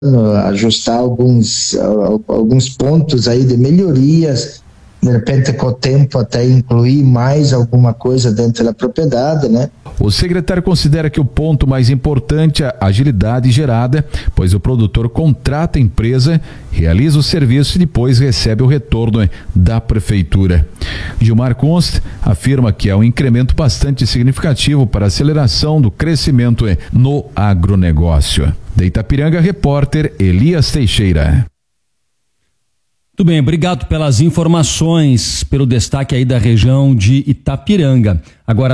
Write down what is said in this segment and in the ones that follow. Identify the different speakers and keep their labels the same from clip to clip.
Speaker 1: ajustar alguns pontos aí de melhorias, de repente com o tempo até incluir mais alguma coisa dentro da propriedade, né?
Speaker 2: O secretário considera que o ponto mais importante é a agilidade gerada, pois o produtor contrata a empresa, realiza o serviço e depois recebe o retorno da prefeitura. Gilmar Const afirma que é um incremento bastante significativo para a aceleração do crescimento no agronegócio. De Itapiranga, repórter Elias Teixeira.
Speaker 3: Muito bem, obrigado pelas informações, pelo destaque aí da região de Itapiranga. Agora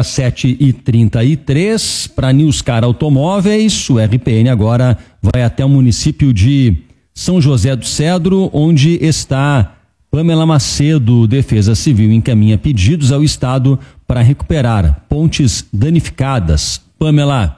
Speaker 3: 7h33, para Newscar Automóveis, o RPN agora vai até o município de São José do Cedro, onde está Pamela Macedo. Defesa Civil encaminha pedidos ao Estado para recuperar pontes danificadas. Pamela.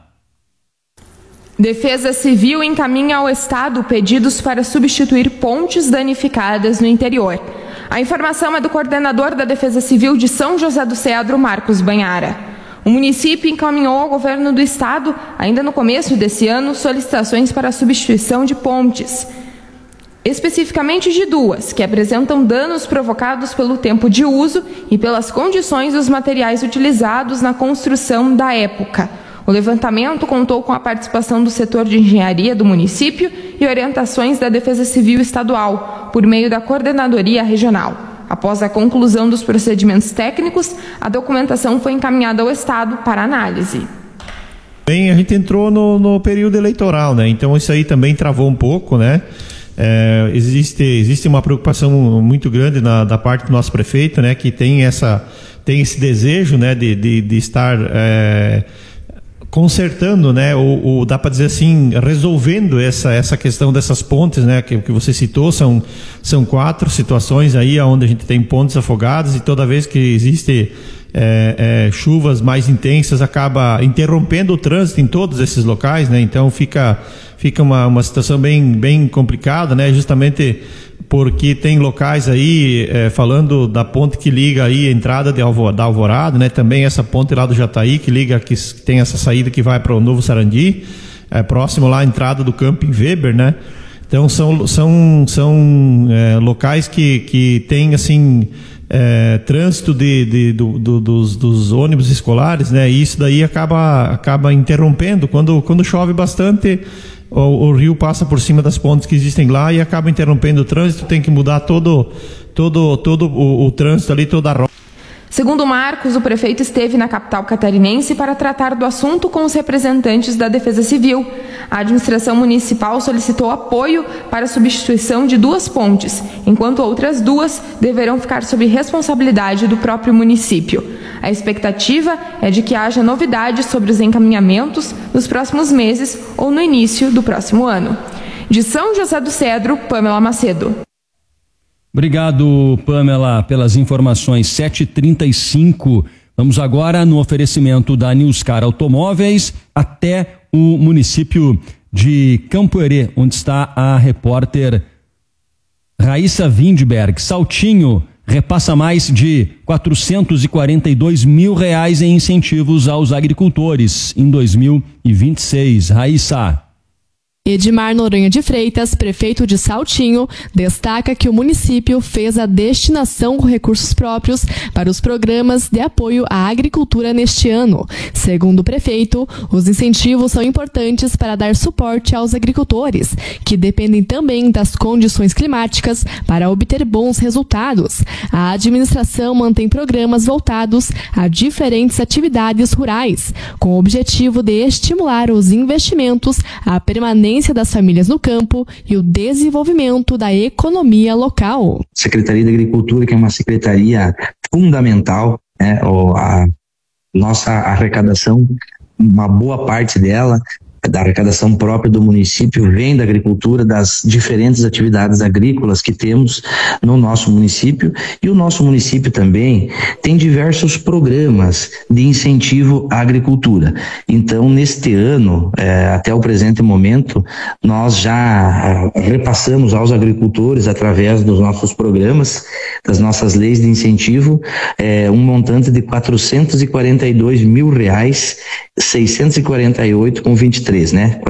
Speaker 4: Defesa Civil encaminha ao Estado pedidos para substituir pontes danificadas no interior. A informação é do coordenador da Defesa Civil de São José do Cedro, Marcos Banhara. O município encaminhou ao governo do Estado, ainda no começo desse ano, solicitações para a substituição de pontes, especificamente de duas, que apresentam danos provocados pelo tempo de uso e pelas condições dos materiais utilizados na construção da época. O levantamento contou com a participação do setor de engenharia do município e orientações da Defesa Civil Estadual, por meio da Coordenadoria Regional. Após a conclusão dos procedimentos técnicos, a documentação foi encaminhada ao Estado para análise.
Speaker 5: Bem, a gente entrou no período eleitoral, né? Então isso aí também travou um pouco, né? Existe uma preocupação muito grande da parte do nosso prefeito, né? Que tem esse desejo, né? De estar consertando, né, ou dá para dizer assim, resolvendo essa questão dessas pontes, né, que você citou, são 4 situações aí onde a gente tem pontes afogadas e toda vez que existe chuvas mais intensas acaba interrompendo o trânsito em todos esses locais, né, então fica uma situação bem complicada, né, justamente porque tem locais aí, falando da ponte que liga aí a entrada da Alvorada, né? Também essa ponte lá do Jataí que tem essa saída que vai para o Novo Sarandi, próximo lá à entrada do Camping Weber, né? Então são locais que tem assim trânsito dos ônibus escolares, né? E isso daí acaba interrompendo quando chove bastante. O rio passa por cima das pontes que existem lá e acaba interrompendo o trânsito, tem que mudar todo o trânsito ali, toda a rota.
Speaker 4: Segundo Marcos, o prefeito esteve na capital catarinense para tratar do assunto com os representantes da Defesa Civil. A administração municipal solicitou apoio para a substituição de 2 pontes, enquanto outras 2 deverão ficar sob responsabilidade do próprio município. A expectativa é de que haja novidades sobre os encaminhamentos nos próximos meses ou no início do próximo ano. De São José do Cedro, Pamela Macedo.
Speaker 3: Obrigado, Pamela, pelas informações. 7h35. Vamos agora no oferecimento da Newscar Automóveis até o município de Campo Herê, onde está a repórter Raíssa Windberg. Saltinho repassa mais de R$442 mil em incentivos aos agricultores em 2026. Raíssa.
Speaker 6: Edmar Noronha de Freitas, prefeito de Saltinho, destaca que o município fez a destinação com recursos próprios para os programas de apoio à agricultura neste ano. Segundo o prefeito, os incentivos são importantes para dar suporte aos agricultores, que dependem também das condições climáticas para obter bons resultados. A administração mantém programas voltados a diferentes atividades rurais, com o objetivo de estimular os investimentos, a permanência das famílias no campo e o desenvolvimento da economia local.
Speaker 7: Secretaria da Agricultura, que é uma secretaria fundamental, né? A nossa arrecadação, uma boa parte dela, da arrecadação própria do município, vem da agricultura, das diferentes atividades agrícolas que temos no nosso município, e o nosso município também tem diversos programas de incentivo à agricultura. Então, neste ano, até o presente momento, nós já repassamos aos agricultores, através dos nossos programas, das nossas leis de incentivo, um montante de R$442 mil, 648,23 23, né?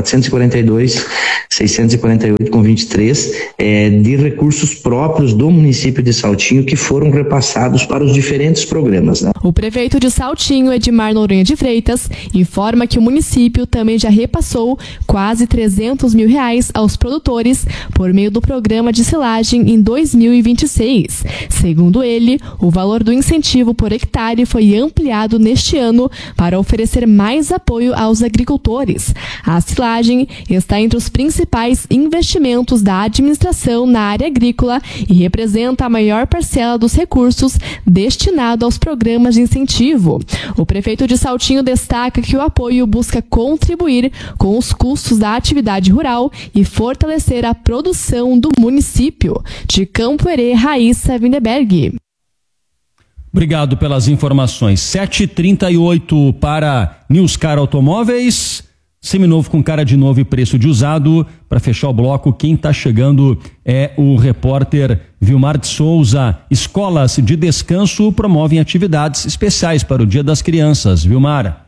Speaker 7: 442.648,23 de recursos próprios do município de Saltinho que foram repassados para os diferentes programas, né?
Speaker 6: O prefeito de Saltinho, Edmar Noronha de Freitas, informa que o município também já repassou quase R$300 mil aos produtores por meio do programa de silagem em 2026. Segundo ele, o valor do incentivo por hectare foi ampliado neste ano para oferecer mais apoio aos agricultores. A silagem está entre os principais investimentos da administração na área agrícola e representa a maior parcela dos recursos destinados aos programas de incentivo. O prefeito de Saltinho destaca que o apoio busca contribuir com os custos da atividade rural e fortalecer a produção do município. De Campo Herê, Raíssa Windeberg.
Speaker 3: Obrigado pelas informações. 7h38 para Newscar Automóveis. Seminovo com cara de novo e preço de usado. Para fechar o bloco, quem está chegando é o repórter Vilmar de Souza. Escolas de descanso promovem atividades especiais para o Dia das Crianças. Vilmar.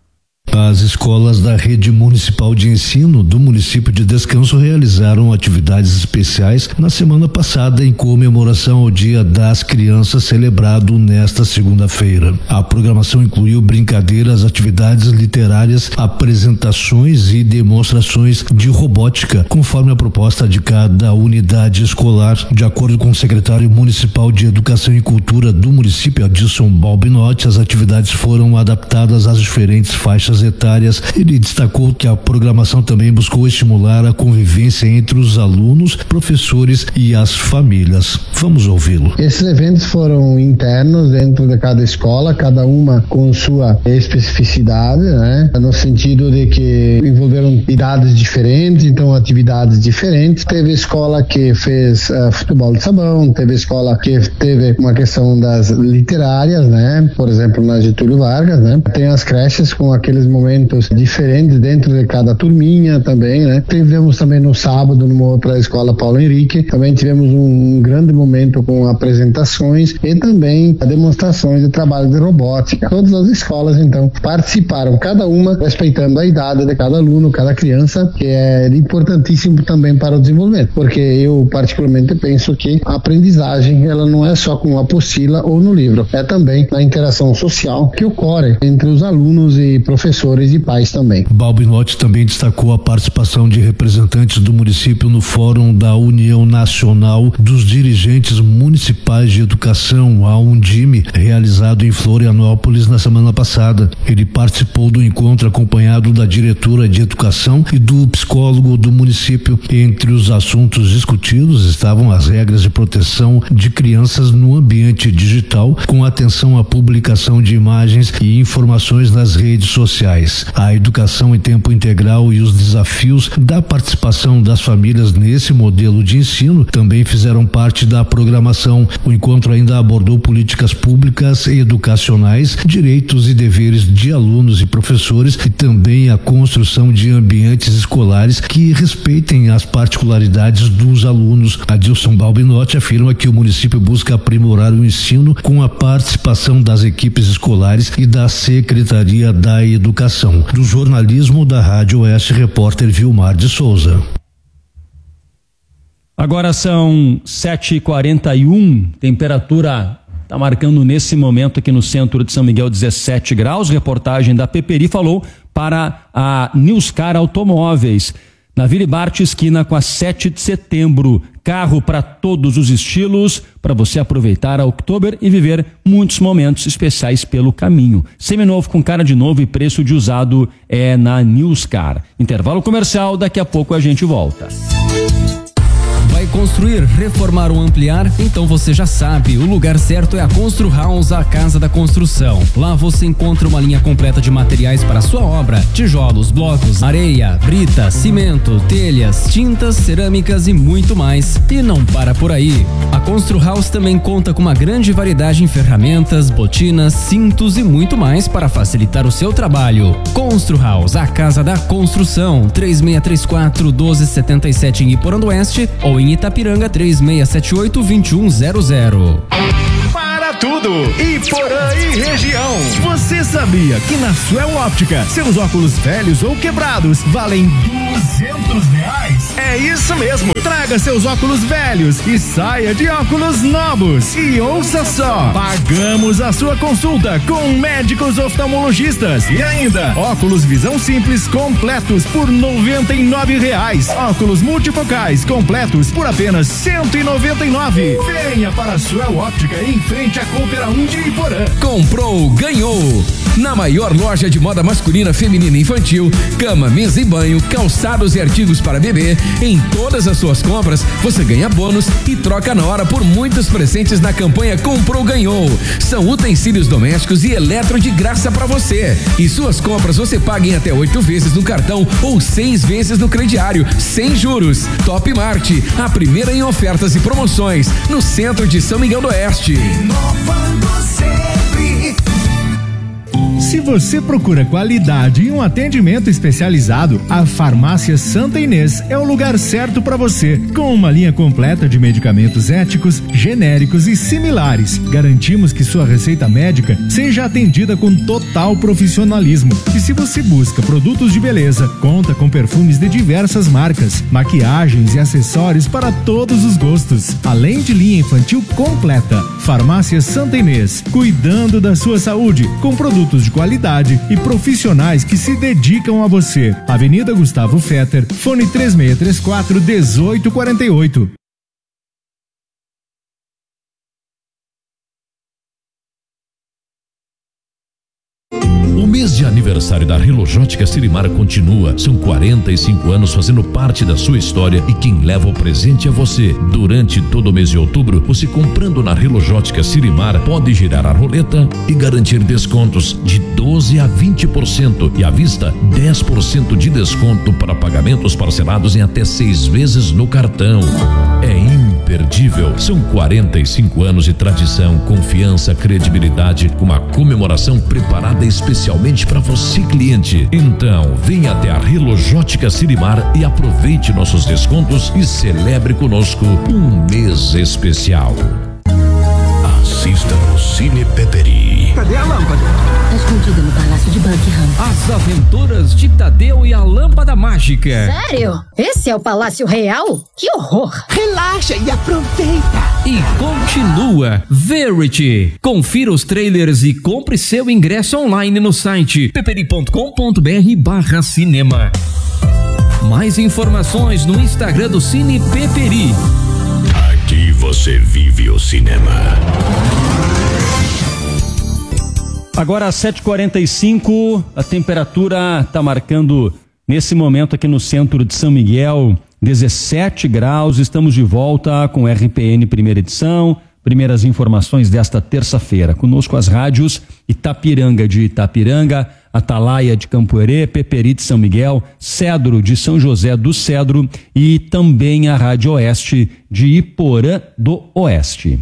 Speaker 8: As escolas da rede municipal de ensino do município de Descanso realizaram atividades especiais na semana passada em comemoração ao Dia das Crianças, celebrado nesta segunda-feira. A programação incluiu brincadeiras, atividades literárias, apresentações e demonstrações de robótica, conforme a proposta de cada unidade escolar. De acordo com o secretário municipal de Educação e Cultura do município, Adilson Balbinotti, as atividades foram adaptadas às diferentes faixas etárias. Ele destacou que a programação também buscou estimular a convivência entre os alunos, professores e as famílias. Vamos ouvi-lo.
Speaker 9: Esses eventos foram internos dentro de cada escola, cada uma com sua especificidade, né? No sentido de que envolveram idades diferentes, então atividades diferentes. Teve escola que fez futebol de sabão, teve escola que teve uma questão das literárias, né? Por exemplo, na Getúlio Vargas, né? Tem as creches com aqueles momentos diferentes dentro de cada turminha também, né? Tivemos também no sábado, numa outra escola, Paulo Henrique, também tivemos um grande momento com apresentações e também demonstrações de trabalho de robótica. Todas as escolas, então, participaram, cada uma respeitando a idade de cada aluno, cada criança, que é importantíssimo também para o desenvolvimento, porque eu particularmente penso que a aprendizagem, ela não é só com a apostila ou no livro, é também na interação social que ocorre entre os alunos e professores e pais também.
Speaker 8: Balbinotti também destacou a participação de representantes do município no Fórum da União Nacional dos Dirigentes Municipais de Educação, a Undime, realizado em Florianópolis na semana passada. Ele participou do encontro acompanhado da diretora de Educação e do psicólogo do município. Entre os assuntos discutidos estavam as regras de proteção de crianças no ambiente digital, com atenção à publicação de imagens e informações nas redes sociais. A educação em tempo integral e os desafios da participação das famílias nesse modelo de ensino também fizeram parte da programação. O encontro ainda abordou políticas públicas e educacionais, direitos e deveres de alunos e professores e também a construção de ambientes escolares que respeitem as particularidades dos alunos. Adilson Balbinotti afirma que o município busca aprimorar o ensino com a participação das equipes escolares e da Secretaria da Educação. Do jornalismo da Rádio Oeste, repórter Vilmar de Souza.
Speaker 3: Agora são 7h41, temperatura está marcando nesse momento aqui no centro de São Miguel 17 graus. Reportagem da Peperi falou para a Newscar Automóveis. Na Vila Bart, esquina com a 7 de setembro. Carro para todos os estilos, para você aproveitar a Oktober e viver muitos momentos especiais pelo caminho. Seminovo com cara de novo e preço de usado é na Newscar. Intervalo comercial, daqui a pouco a gente volta.
Speaker 10: Vai construir, reformar ou ampliar? Então você já sabe, o lugar certo é a Constru House, a casa da construção. Lá você encontra uma linha completa de materiais para a sua obra: tijolos, blocos, areia, brita, cimento, telhas, tintas, cerâmicas e muito mais. E não para por aí. A Constru House também conta com uma grande variedade em ferramentas, botinas, cintos e muito mais para facilitar o seu trabalho. Constru House, a casa da construção. 3634-1277 em Iporã do Oeste ou em Itapiranga 3678-2100.
Speaker 11: Para tudo. Iporã e região. Você sabia que na Suel Óptica, seus óculos velhos ou quebrados valem R$200? É isso mesmo. Traga seus óculos velhos e saia de óculos novos. E ouça só, pagamos a sua consulta com médicos oftalmologistas e ainda óculos visão simples completos por R$99. Óculos multifocais completos por apenas R$199. Venha para a Suel Óptica em frente à Coopera 1 de Iporã.
Speaker 12: Comprou, ganhou. Na maior loja de moda masculina, feminina e infantil, cama, mesa e banho, calçados e artigos para bebê. Em todas as suas compras, você ganha bônus e troca na hora por muitos presentes na campanha Comprou, Ganhou. São utensílios domésticos e eletro de graça para você. E suas compras você paga em até 8 vezes no cartão ou 6 vezes no crediário, sem juros. Top Mart, a primeira em ofertas e promoções, no centro de São Miguel do Oeste.
Speaker 11: Inovando sempre. Se você procura qualidade e um atendimento especializado, a Farmácia Santa Inês é o lugar certo para você. Com uma linha completa de medicamentos éticos, genéricos e similares, garantimos que sua receita médica seja atendida com total profissionalismo. E se você busca produtos de beleza, conta com perfumes de diversas marcas, maquiagens e acessórios para todos os gostos, além de linha infantil completa. Farmácia Santa Inês, cuidando da sua saúde, com produtos de qualidade e profissionais que se dedicam a você. Avenida Gustavo Fetter, fone 3634-1848.
Speaker 13: O mês de aniversário da Relojótica Sirimar continua. São 45 anos fazendo parte da sua história e quem leva o presente é você. Durante todo o mês de outubro, você comprando na Relojótica Sirimar pode girar a roleta e garantir descontos de 12% a 20% e à vista 10% de desconto para pagamentos parcelados em até 6 vezes no cartão. É imperdível. São 45 anos de tradição, confiança, credibilidade, com uma comemoração preparada especialmente para você, cliente. Então, venha até a Relojótica Sirimar e aproveite nossos descontos e celebre conosco um mês especial.
Speaker 14: Assista no Cine Peperi.
Speaker 15: Cadê a lâmpada?
Speaker 16: Tá escondida no Palácio de Buckingham.
Speaker 10: As Aventuras de Tadeu e a Lâmpada Mágica.
Speaker 16: Sério? Esse é o Palácio Real? Que horror!
Speaker 15: Relaxa e aproveita.
Speaker 10: E continua Verity. Confira os trailers e compre seu ingresso online no site peperi.com.br/cinema. Mais informações no Instagram do Cine Peperi.
Speaker 14: Aqui você vive o cinema.
Speaker 3: Agora às 7h45, a temperatura está marcando nesse momento aqui no centro de São Miguel 17 graus. Estamos de volta com RPN primeira edição, primeiras informações desta terça-feira. Conosco as rádios Itapiranga de Itapiranga, Atalaia de Campoerê, Peperi de São Miguel, Cedro de São José do Cedro e também a Rádio Oeste de Iporã do Oeste.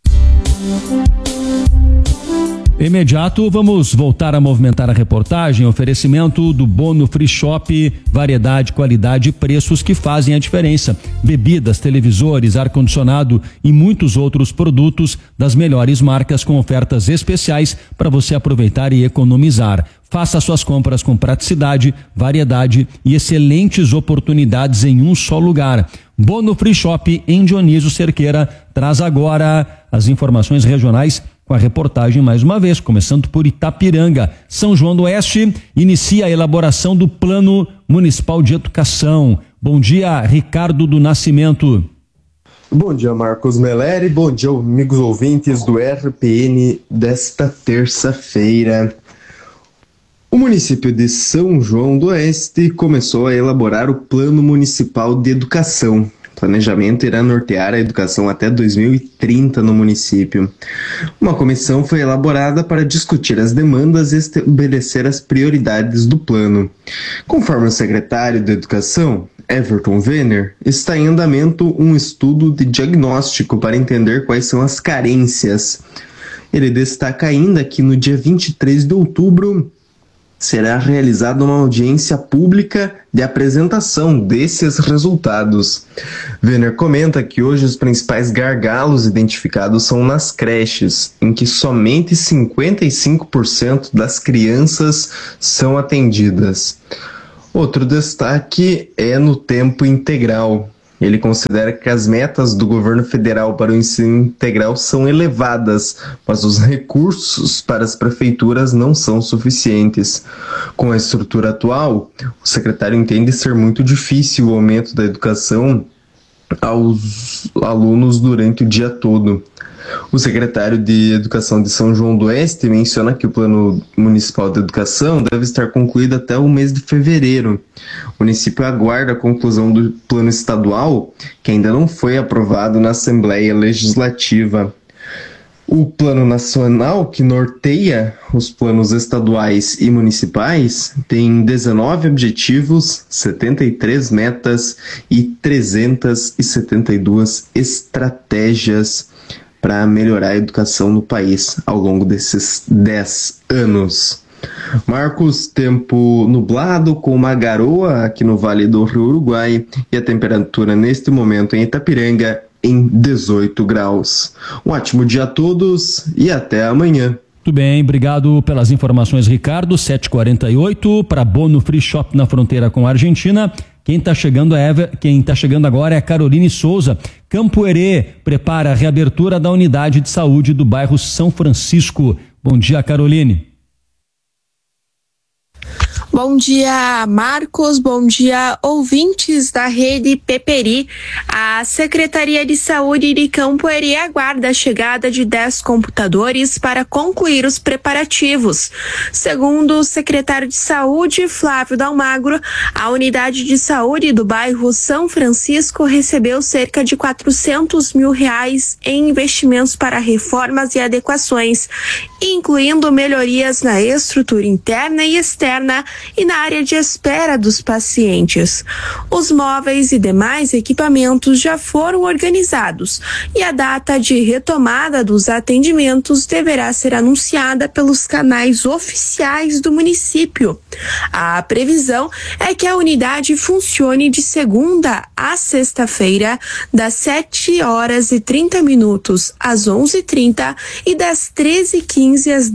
Speaker 3: Imediato, vamos voltar a movimentar a reportagem. Oferecimento do Bono Free Shop, variedade, qualidade e preços que fazem a diferença. Bebidas, televisores, ar-condicionado e muitos outros produtos das melhores marcas com ofertas especiais para você aproveitar e economizar. Faça suas compras com praticidade, variedade e excelentes oportunidades em um só lugar. Bono Free Shop em Dionísio Cerqueira traz agora as informações regionais com a reportagem mais uma vez, começando por Itapiranga. São João do Oeste inicia a elaboração do Plano Municipal de Educação. Bom dia, Ricardo do Nascimento.
Speaker 17: Bom dia, Marcos Meleri. Bom dia, amigos ouvintes do RPN desta terça-feira. O município de São João do Oeste começou a elaborar o Plano Municipal de Educação. O planejamento irá nortear a educação até 2030 no município. Uma comissão foi elaborada para discutir as demandas e estabelecer as prioridades do plano. Conforme o secretário de Educação, Everton Venner, está em andamento um estudo de diagnóstico para entender quais são as carências. Ele destaca ainda que no dia 23 de outubro será realizada uma audiência pública de apresentação desses resultados. Werner comenta que hoje os principais gargalos identificados são nas creches, em que somente 55% das crianças são atendidas. Outro destaque é no tempo integral. Ele considera que as metas do governo federal para o ensino integral são elevadas, mas os recursos para as prefeituras não são suficientes. Com a estrutura atual, o secretário entende ser muito difícil o aumento da educação aos alunos durante o dia todo. O secretário de Educação de São João do Oeste menciona que o Plano Municipal de Educação deve estar concluído até o mês de fevereiro. O município aguarda a conclusão do plano estadual, que ainda não foi aprovado na Assembleia Legislativa. O Plano Nacional, que norteia os planos estaduais e municipais, tem 19 objetivos, 73 metas e 372 estratégias para melhorar a educação no país ao longo desses 10 anos. Marcos, tempo nublado com uma garoa aqui no Vale do Rio Uruguai e a temperatura neste momento em Itapiranga em 18 graus. Um ótimo dia a todos e até amanhã.
Speaker 3: Muito bem, obrigado pelas informações, Ricardo. 7h48 para Bono Free Shop na fronteira com a Argentina. Quem está chegando agora é a Caroline Souza. Campo Herê prepara a reabertura da unidade de saúde do bairro São Francisco. Bom dia, Caroline.
Speaker 18: Bom dia, Marcos. Bom dia, ouvintes da Rede Peperi. A Secretaria de Saúde de Campo Herê aguarda a chegada de 10 computadores para concluir os preparativos. Segundo o secretário de Saúde, Flávio Dalmagro, a unidade de saúde do bairro São Francisco recebeu cerca de R$400 mil em investimentos para reformas e adequações, incluindo melhorias na estrutura interna e externa e na área de espera dos pacientes. Os móveis e demais equipamentos já foram organizados e a data de retomada dos atendimentos deverá ser anunciada pelos canais oficiais do município. A previsão é que a unidade funcione de segunda a sexta-feira, das 7h30 às 11h30 e das 13h15 às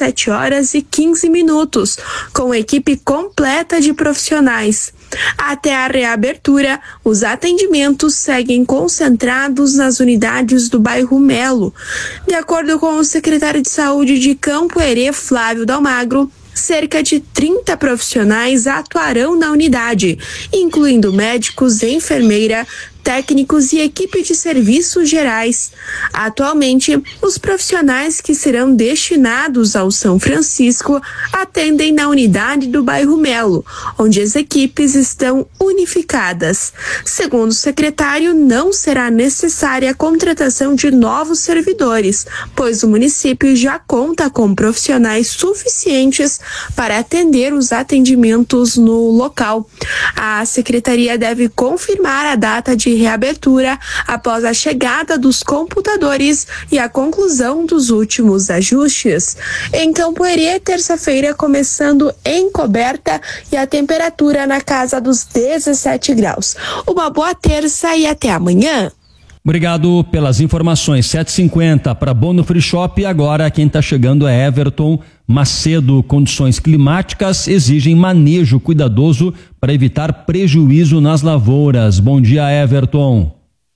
Speaker 18: 17h15, com equipe completa de profissionais. Até a reabertura, os atendimentos seguem concentrados nas unidades do bairro Melo. De acordo com o secretário de Saúde de Campo Herê, Flávio Dalmagro, cerca de 30 profissionais atuarão na unidade, incluindo médicos, enfermeira, técnicos e equipe de serviços gerais. Atualmente, os profissionais que serão destinados ao São Francisco atendem na unidade do bairro Melo, onde as equipes estão unificadas. Segundo o secretário, não será necessária a contratação de novos servidores, pois o município já conta com profissionais suficientes para atender os atendimentos no local. A secretaria deve confirmar a data de reabertura após a chegada dos computadores e a conclusão dos últimos ajustes. Em Campo Herê, terça-feira começando encoberta e a temperatura na casa dos 17 graus. Uma boa terça e até amanhã.
Speaker 3: Obrigado pelas informações. 7h50 para Bono Free Shop. Agora quem está chegando é Everton Macedo. Condições climáticas exigem manejo cuidadoso para evitar prejuízo nas lavouras. Bom dia, Everton.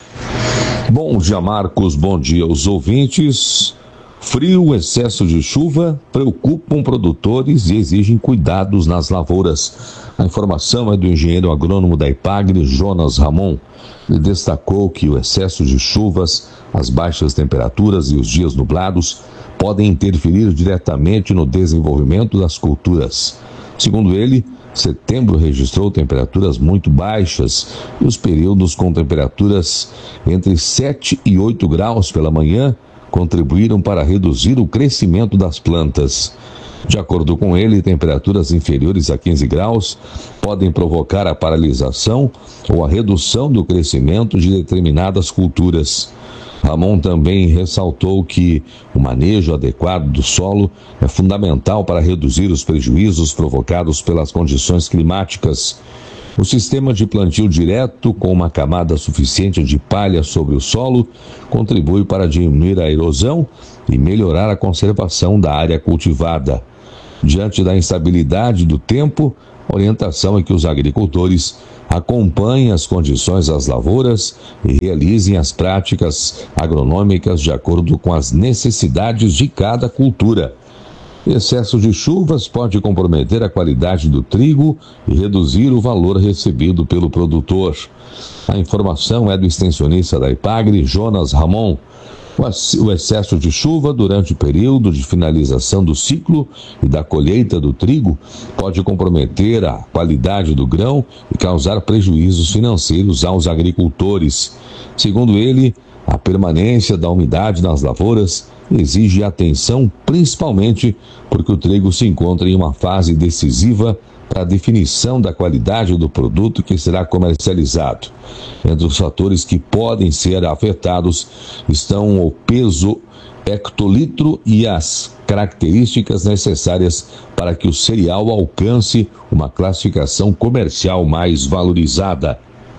Speaker 19: Bom dia, Marcos. Bom dia aos ouvintes. Frio, excesso de chuva preocupam produtores e exigem cuidados nas lavouras. A informação é do engenheiro agrônomo da Ipagre, Jonas Ramon. Ele destacou que o excesso de chuvas, as baixas temperaturas e os dias nublados podem interferir diretamente no desenvolvimento das culturas. Segundo ele, setembro registrou temperaturas muito baixas e os períodos com temperaturas entre 7 e 8 graus pela manhã contribuíram para reduzir o crescimento das plantas. De acordo com ele, temperaturas inferiores a 15 graus podem provocar a paralisação ou a redução do crescimento de determinadas culturas. Ramon também ressaltou que o manejo adequado do solo é fundamental para reduzir os prejuízos provocados pelas condições climáticas. O sistema de plantio direto, com uma camada suficiente de palha sobre o solo, contribui para diminuir a erosão e melhorar a conservação da área cultivada. Diante da instabilidade do tempo, a orientação é que os agricultores acompanhem as condições das lavouras e realizem as práticas agronômicas de acordo com as necessidades de cada cultura. Excesso de chuvas pode comprometer a qualidade do trigo e reduzir o valor recebido pelo produtor. A informação é do extensionista da Ipagre, Jonas Ramon. O excesso de chuva durante o período de finalização do ciclo e da colheita do trigo pode comprometer a qualidade do grão e causar prejuízos financeiros aos agricultores. Segundo ele, a permanência da umidade nas lavouras exige atenção, principalmente porque o trigo se encontra em uma fase decisiva para a definição da qualidade do produto que será comercializado. Entre os fatores que podem ser afetados estão o peso hectolitro e as características necessárias para que o cereal alcance uma classificação comercial mais valorizada.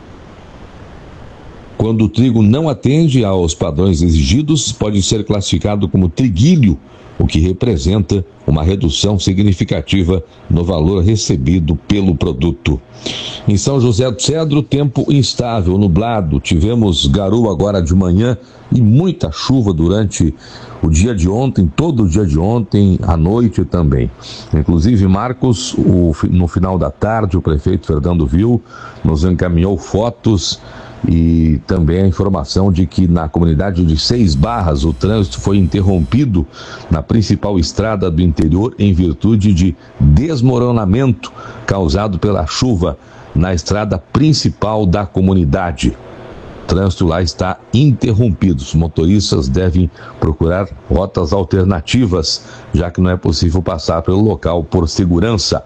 Speaker 19: Quando o trigo não atende aos padrões exigidos, pode ser classificado como triguilho, o que representa uma redução significativa no valor recebido pelo produto. Em São José do Cedro, tempo instável, nublado. Tivemos garoa agora de manhã e muita chuva durante o dia de ontem, todo o dia de ontem, à noite também. Inclusive, Marcos, no final da tarde, o prefeito Fernando Vil nos encaminhou fotos e também a informação de que na comunidade de 6 Barras o trânsito foi interrompido na principal estrada do interior em virtude de desmoronamento causado pela chuva na estrada principal da comunidade. O trânsito lá está interrompido. Os motoristas devem procurar rotas alternativas, já que não é possível passar pelo local por segurança.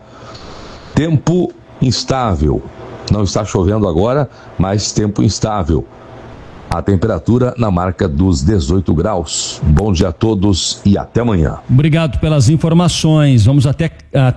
Speaker 19: Tempo instável. Não está chovendo agora, mas tempo instável. A temperatura na marca dos 18 graus. Bom dia a todos e até amanhã.
Speaker 3: Obrigado pelas informações. Vamos até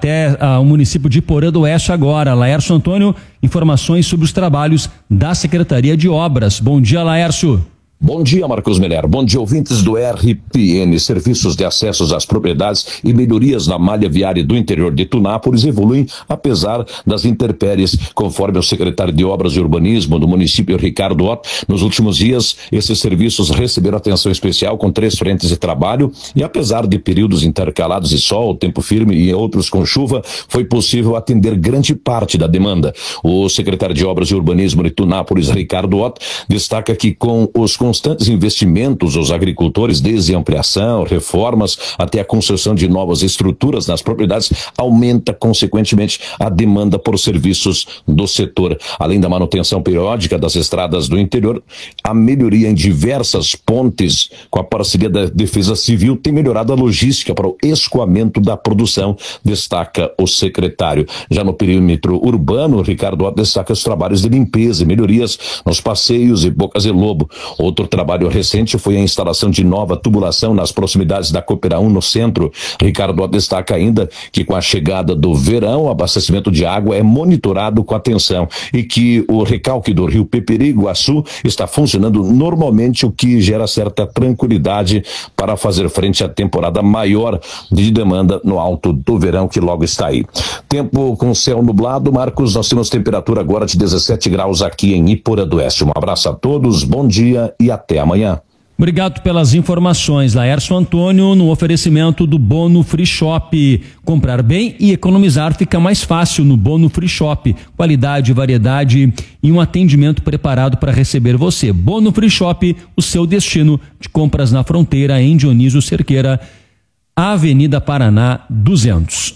Speaker 3: o município de Porã do Oeste agora. Laércio Antônio, informações sobre os trabalhos da Secretaria de Obras. Bom dia, Laércio.
Speaker 20: Bom dia, Marcos Meller. Bom dia, ouvintes do RPN. Serviços de acessos às propriedades e melhorias na malha viária do interior de Tunápolis evoluem apesar das intempéries, conforme o secretário de Obras e Urbanismo do município, Ricardo Ott. Nos últimos dias, esses serviços receberam atenção especial com 3 frentes de trabalho e apesar de períodos intercalados de sol, tempo firme e outros com chuva, foi possível atender grande parte da demanda. O secretário de Obras e Urbanismo de Tunápolis, Ricardo Ott, destaca que com os constantes investimentos, os agricultores, desde ampliação, reformas, até a construção de novas estruturas nas propriedades, aumenta, consequentemente, a demanda por serviços do setor. Além da manutenção periódica das estradas do interior, a melhoria em diversas pontes, com a parceria da Defesa Civil, tem melhorado a logística para o escoamento da produção, destaca o secretário. Já no perímetro urbano, Ricardo Ott destaca os trabalhos de limpeza e melhorias nos passeios e Bocas de Lobo. Outro trabalho recente foi a instalação de nova tubulação nas proximidades da Coopera 1 no centro. Ricardo Ott destaca ainda que com a chegada do verão, o abastecimento de água é monitorado com atenção e que o recalque do rio Peperiguaçu está funcionando normalmente, o que gera certa tranquilidade para fazer frente à temporada maior de demanda no alto do verão que logo está aí. Tempo com céu nublado, Marcos, nós temos temperatura agora de 17 graus aqui em Iporã do Oeste. Um abraço a todos, bom dia e até amanhã.
Speaker 3: Obrigado pelas informações, Laércio Antônio, no oferecimento do Bono Free Shop. Comprar bem e economizar fica mais fácil no Bono Free Shop. Qualidade, variedade e um atendimento preparado para receber você. Bono Free Shop, o seu destino de compras na fronteira, em Dionísio Cerqueira, Avenida Paraná 200.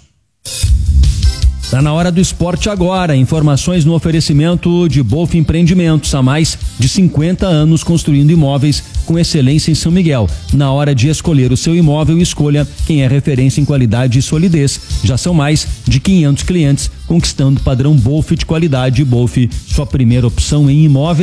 Speaker 3: Está na hora do esporte agora. Informações no oferecimento de Bolf Empreendimentos. Há mais de 50 anos construindo imóveis com excelência em São Miguel. Na hora de escolher o seu imóvel, escolha quem é referência em qualidade e solidez. Já são mais de 500 clientes conquistando o padrão Bolf de qualidade. Bolf, sua primeira opção em imóveis.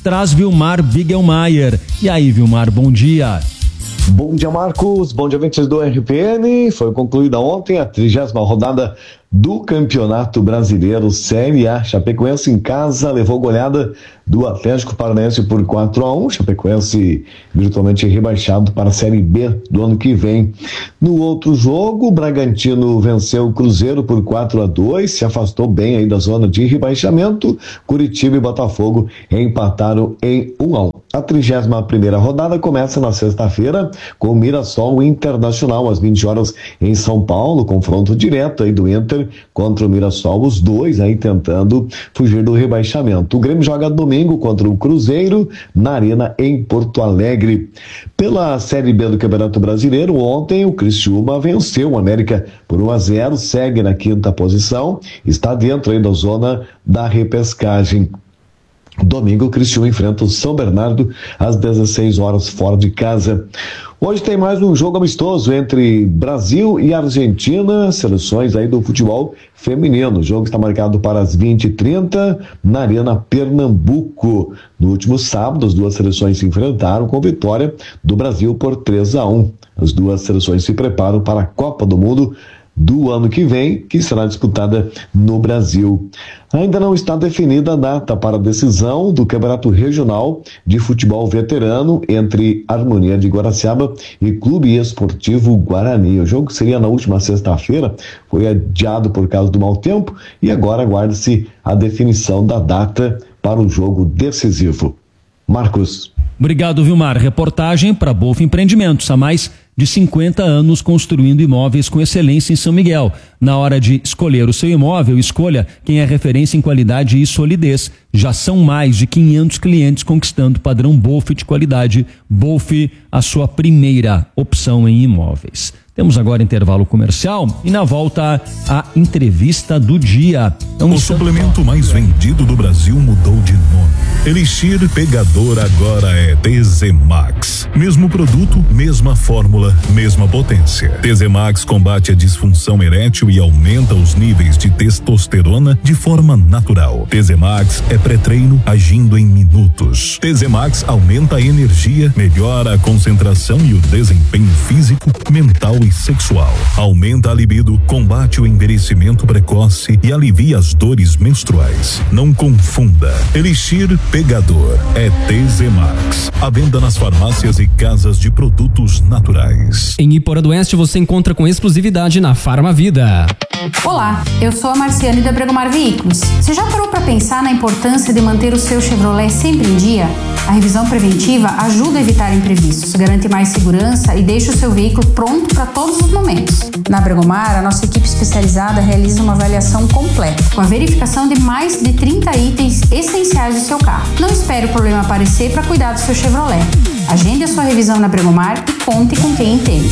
Speaker 3: traz Vilmar Bigelmaier. E aí, Vilmar, bom dia.
Speaker 21: Bom dia, Marcos. Bom dia, ouvintes do RPN. Foi concluída ontem a 30ª rodada do Campeonato Brasileiro Série A. Chapecoense em casa levou goleada do Atlético Paranaense por 4-1. Chapecoense virtualmente rebaixado para a Série B do ano que vem. No outro jogo, o Bragantino venceu o Cruzeiro por 4-2, se afastou bem aí da zona de rebaixamento. Curitiba e Botafogo empataram em 1-1. A 31ª rodada começa na sexta-feira com o Mirassol Internacional às 20 horas em São Paulo, confronto direto aí do Inter contra o Mirassol, os dois aí tentando fugir do rebaixamento. O Grêmio joga domingo contra o Cruzeiro na Arena em Porto Alegre. Pela Série B do Campeonato Brasileiro, ontem o Criciúma venceu o América por 1-0, segue na 5ª posição, está dentro aí da zona da repescagem. Domingo, o Criciúma enfrenta o São Bernardo às 16 horas fora de casa. Hoje tem mais um jogo amistoso entre Brasil e Argentina, seleções aí do futebol feminino. O jogo está marcado para as 20h30 na Arena Pernambuco. No último sábado, as duas seleções se enfrentaram com vitória do Brasil por 3-1. As duas seleções se preparam para a Copa do Mundo do ano que vem, que será disputada no Brasil. Ainda não está definida a data para a decisão do Campeonato Regional de Futebol Veterano entre Harmonia de Guaraciaba e Clube Esportivo Guarani. O jogo seria na última sexta-feira, foi adiado por causa do mau tempo e agora aguarda-se a definição da data para o jogo decisivo. Marcos.
Speaker 3: Obrigado, Vilmar. Reportagem para Bolf Empreendimentos. Há mais de 50 anos construindo imóveis com excelência em São Miguel. Na hora de escolher o seu imóvel, escolha quem é referência em qualidade e solidez. Já são mais de 500 clientes conquistando o padrão Bolf de qualidade. Bolf, a sua primeira opção em imóveis. Temos agora intervalo comercial e na volta a entrevista do dia.
Speaker 22: O suplemento mais vendido do Brasil mudou de nome. Elixir Pegador agora é TZ Max. Mesmo produto, mesma fórmula, mesma potência. TZ Max combate a disfunção erétil e aumenta os níveis de testosterona de forma natural. TZ Max é pré-treino agindo em minutos. TZ Max aumenta a energia, melhora a concentração e o desempenho físico, mental e sexual. Aumenta a libido, combate o envelhecimento precoce e alivia as dores menstruais. Não confunda. Elixir Pegador é TZ Max. À venda nas farmácias e casas de produtos naturais.
Speaker 10: Em Iporã do Oeste você encontra com exclusividade na Farmavida.
Speaker 23: Olá, eu sou a Marciane da Bregomar Veículos. Você já parou para pensar na importância de manter o seu Chevrolet sempre em dia? A revisão preventiva ajuda a evitar imprevistos, garante mais segurança e deixa o seu veículo pronto para todos os momentos. Na Bregomar, a nossa equipe especializada realiza uma avaliação completa, com a verificação de mais de 30 itens essenciais do seu carro. Não espere o problema aparecer para cuidar do seu Chevrolet. Agende a sua revisão na Bregomar e conte com quem entende.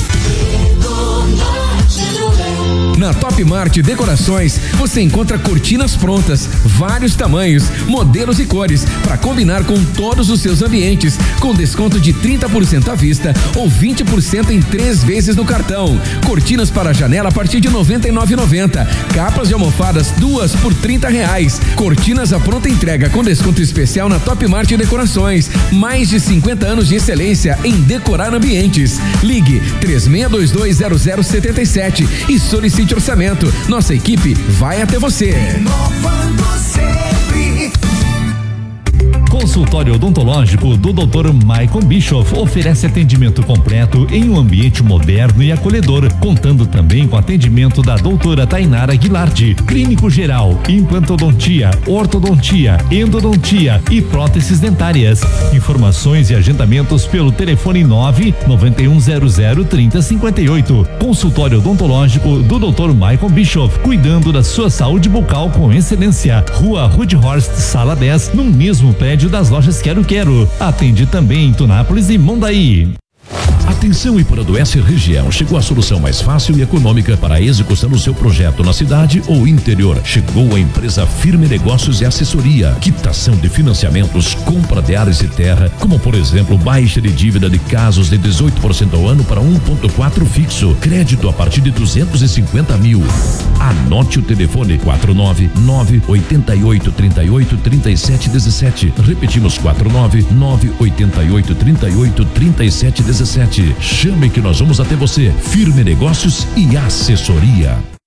Speaker 12: Na Top Mart Decorações, você encontra cortinas prontas, vários tamanhos, modelos e cores, para combinar com todos os seus ambientes, com desconto de 30% à vista ou 20% em 3 vezes no cartão. Cortinas para janela a partir de R$ 99,90. Capas de almofadas 2 por R$30. Cortinas à pronta entrega com desconto especial na Top Mart Decorações. Mais de 50 anos de excelência em decorar ambientes. Ligue 36220077 e solicite orçamento. Nossa equipe vai até você.
Speaker 15: Inovando sempre.
Speaker 11: Consultório odontológico do Dr. Michael Bischoff oferece atendimento completo em um ambiente moderno e acolhedor, contando também com atendimento da doutora Tainara Guilardi, clínico geral, implantodontia, ortodontia, endodontia e próteses dentárias. Informações e agendamentos pelo telefone 991003058. Consultório odontológico do Dr. Michael Bischoff, cuidando da sua saúde bucal com excelência. Rua Rudhorst, Sala 10, no mesmo prédio das lojas Quero Quero. Atende também em Tunápolis e Mondaí.
Speaker 13: Atenção, Ipuranduense região. Chegou a solução mais fácil e econômica para a execução do seu projeto na cidade ou interior. Chegou a empresa Firme Negócios e Assessoria. Quitação de financiamentos, compra de áreas de terra, como por exemplo, baixa de dívida de casos de 18% ao ano para 1,4 fixo. Crédito a partir de 250 mil. Anote o telefone 499-8838-3717. Repetimos 499-8838-3717. Chame que nós vamos até você. Firme Negócios e Assessoria.